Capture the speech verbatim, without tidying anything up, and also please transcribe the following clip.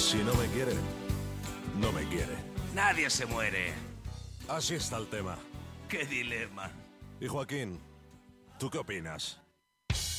Si no me quiere, no me quiere. Nadie se muere. Así está el tema. ¡Qué dilema! Y Joaquín, ¿tú qué opinas?